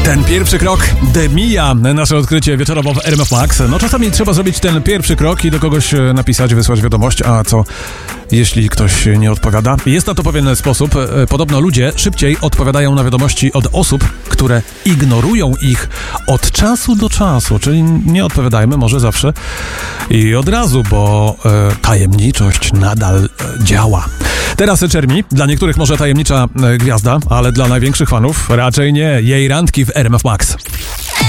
Ten pierwszy krok, Demia, nasze odkrycie wieczorowo w RMF Max. No czasami trzeba zrobić ten pierwszy krok i do kogoś napisać, wysłać wiadomość, a co jeśli ktoś nie odpowiada? Jest na to pewien sposób. Podobno ludzie szybciej odpowiadają na wiadomości od osób, które ignorują ich od czasu do czasu, czyli nie odpowiadajmy może zawsze i od razu, bo tajemniczość nadal działa. Teraz Czermi, dla niektórych może tajemnicza gwiazda, ale dla największych fanów raczej nie. Jej randki w RMF Max.